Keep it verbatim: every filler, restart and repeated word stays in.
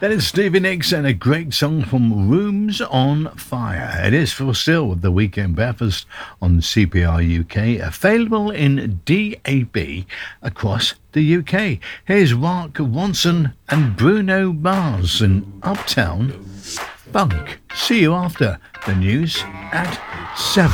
That is Stevie Nicks and a great song from Rooms on Fire. It is for still the Weekend Breakfast on C P R U K, available in D A B across the U K. Here's Mark Ronson and Bruno Mars in Uptown Funk. See you after the news at seven.